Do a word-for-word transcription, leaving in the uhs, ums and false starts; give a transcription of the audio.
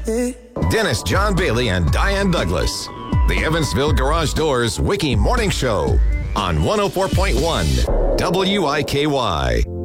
Dennis John Bailey and Diane Douglas. The Evansville Garage Doors Wiki Morning Show on one oh four point one W I K Y.